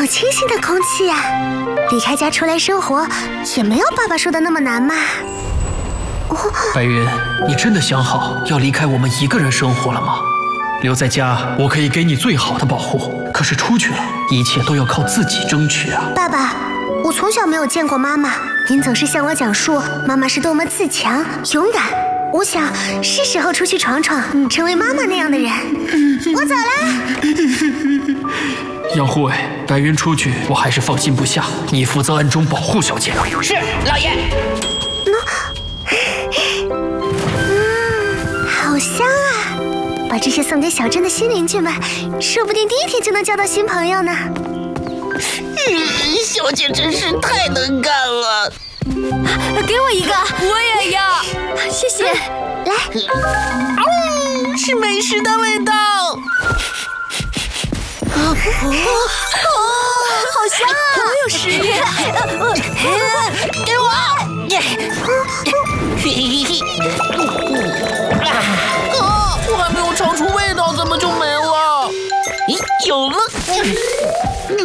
好清新的空气呀！离开家出来生活，也没有爸爸说的那么难嘛。 白云，你真的想好要离开我们一个人生活了吗？留在家，我可以给你最好的保护，可是出去了，一切都要靠自己争取啊！ 爸爸，我从小没有见过妈妈，您总是向我讲述妈妈是多么自强、勇敢。我想是时候出去闯闯，成为妈妈那样的人。我走了。 杨护卫，白云出去，我还是放心不下。你负责暗中保护小姐。 是，老爷。 好香啊！把这些送给小镇的新邻居们，说不定第一天就能交到新朋友呢。 小姐真是太能干了。 给我一个，我也要，谢谢。 来， 是美食的味道。 好香啊！我有食欲。 给我。我还没有尝出味道，怎么就没了？咦，有了！